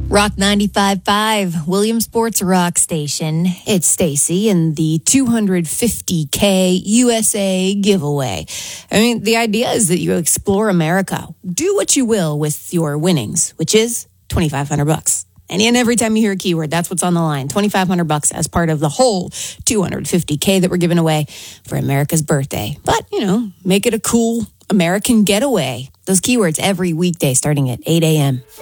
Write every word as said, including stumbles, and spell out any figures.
Rock ninety-five point five, Williamsport's rock station. It's Stacy in the two hundred fifty K U S A giveaway. I mean, the idea is that you explore America. Do what you will with your winnings, which is twenty-five hundred bucks. And in every time you hear a keyword, that's what's on the line. twenty-five hundred bucks as part of the whole two hundred fifty K that we're giving away for America's birthday. But, you know, make it a cool American getaway. Those keywords every weekday starting at eight a.m.